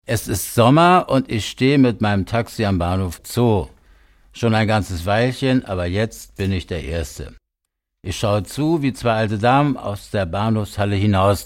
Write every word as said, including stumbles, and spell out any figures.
Es ist Sommer und ich stehe mit meinem Taxi am Bahnhof Zoo. Schon ein ganzes Weilchen, aber jetzt bin ich der Erste. Ich schaue zu, wie zwei alte Damen aus der Bahnhofshalle hinaus